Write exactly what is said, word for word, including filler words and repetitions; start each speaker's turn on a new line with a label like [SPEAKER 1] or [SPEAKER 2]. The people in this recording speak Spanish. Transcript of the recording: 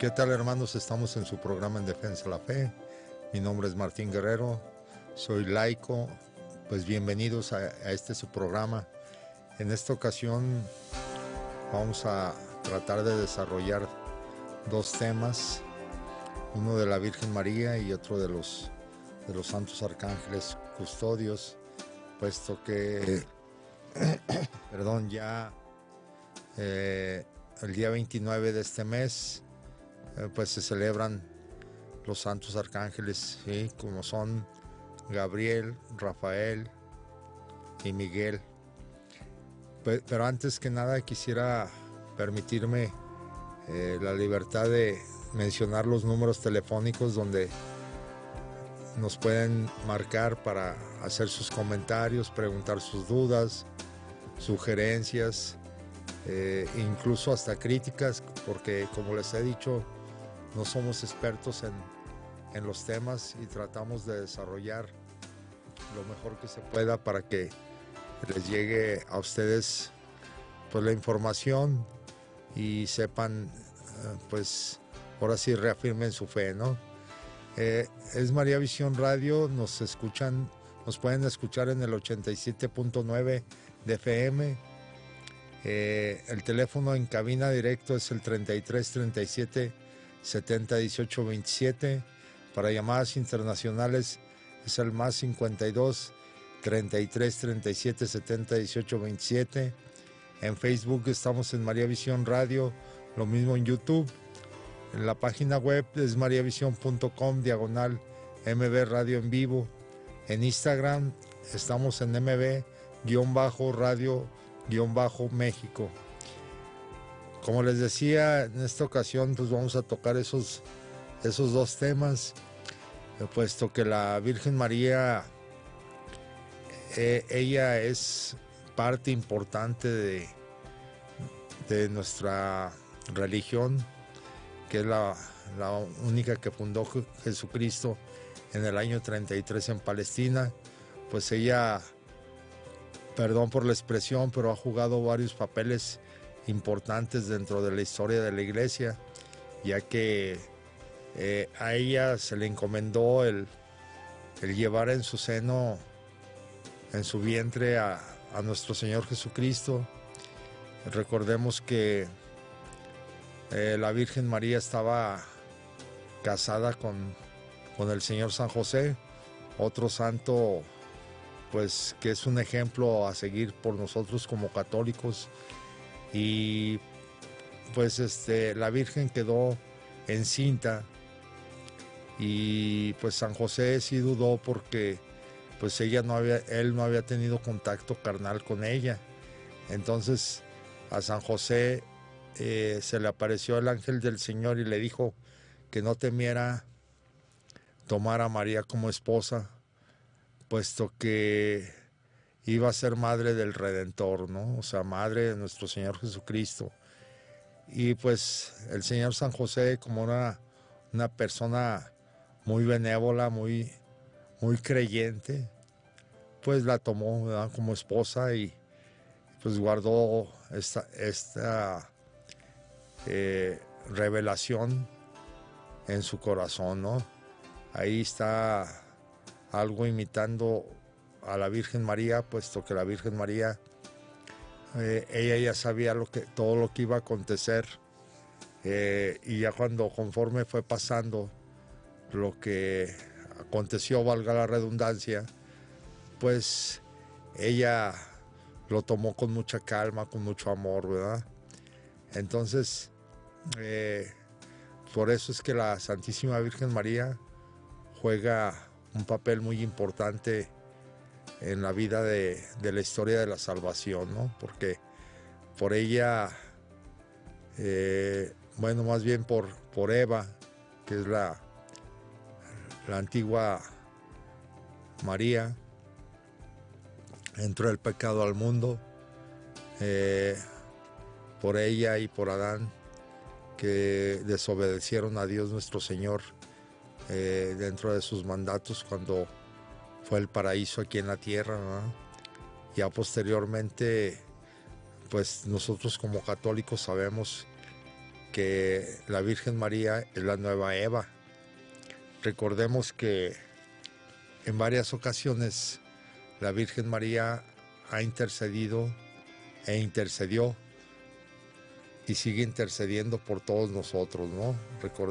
[SPEAKER 1] ¿Qué tal, hermanos? Estamos en su programa En Defensa de la Fe. Mi nombre es Martín Guerrero, soy laico. Pues bienvenidos a, a este su programa. En esta ocasión vamos a tratar de desarrollar dos temas, uno de la Virgen María y otro de los, de los santos arcángeles custodios, puesto que, perdón, ya eh, el día veintinueve de este mes, eh, pues se celebran los santos arcángeles, ¿sí? Como son Gabriel, Rafael y Miguel. Pero antes que nada quisiera permitirme eh, la libertad de mencionar los números telefónicos donde nos pueden marcar para hacer sus comentarios, preguntar sus dudas, sugerencias, eh, incluso hasta críticas, porque como les he dicho, no somos expertos en, en los temas y tratamos de desarrollar lo mejor que se pueda para que les llegue a ustedes pues la información y sepan, pues ahora sí reafirmen su fe, ¿no? Eh, es María Visión Radio, nos escuchan, nos pueden escuchar en el ochenta y siete punto nueve de F M. Eh, el teléfono en cabina directo es el treinta y tres treinta y siete setenta dieciocho veintisiete. Para llamadas internacionales es el más cincuenta y dos treinta y tres treinta y siete setenta dieciocho veintisiete. En Facebook estamos en María Visión Radio, lo mismo en YouTube. En la página web es mariavision punto com diagonal M B Radio en vivo. En Instagram estamos en M B-Radio-México. Como les decía, en esta ocasión pues vamos a tocar esos, esos dos temas, puesto que la Virgen María, eh, ella es parte importante de, de nuestra religión, que es la, la única que fundó Jesucristo en el año treinta y tres en Palestina. Pues ella, perdón por la expresión, pero ha jugado varios papeles importantes dentro de la historia de la iglesia, ya que eh, a ella se le encomendó el, el llevar en su seno, en su vientre a, a nuestro Señor Jesucristo. Recordemos que eh, la Virgen María estaba casada con, con el Señor San José, otro santo pues que es un ejemplo a seguir por nosotros como católicos. Y pues este, la Virgen quedó encinta y pues San José sí dudó porque pues ella no había, él no había tenido contacto carnal con ella. Entonces a San José eh, se le apareció el ángel del Señor y le dijo que no temiera tomar a María como esposa, puesto que iba a ser madre del Redentor, ¿no? O sea, madre de nuestro Señor Jesucristo. Y pues el Señor San José, como una, una persona muy benévola, muy, muy creyente, pues la tomó, ¿verdad?, como esposa y pues guardó esta, esta eh, revelación en su corazón, ¿no? Ahí está algo imitando a la Virgen María, puesto que la Virgen María, eh, ella ya sabía lo que, todo lo que iba a acontecer, eh, y ya cuando conforme fue pasando lo que aconteció, valga la redundancia, pues ella lo tomó con mucha calma, con mucho amor, ¿verdad? Entonces, eh, por eso es que la Santísima Virgen María juega un papel muy importante en la vida de, de la historia de la salvación, ¿no? Porque por ella, eh, bueno, más bien por, por Eva, que es la, la antigua María, entró el pecado al mundo, eh, por ella y por Adán, que desobedecieron a Dios nuestro Señor eh, dentro de sus mandatos cuando fue el paraíso aquí en la tierra, ¿no? Ya posteriormente, pues nosotros como católicos sabemos que la Virgen María es la nueva Eva. Recordemos que en varias ocasiones la Virgen María ha intercedido e intercedió y sigue intercediendo por todos nosotros, ¿no? Recordemos